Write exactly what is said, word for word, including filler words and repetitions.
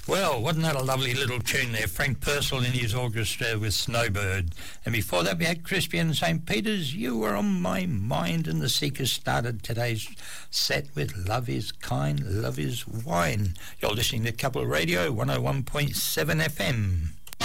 Well, wasn't that a lovely little tune there? Frank Purcell in his orchestra with Snowbird. And before that we had Crispy and Saint Peter's, You Were On My Mind, and the Seekers started today's set with Love Is Kind, Love Is Wine. You're listening to Couple Radio, one oh one point seven F M.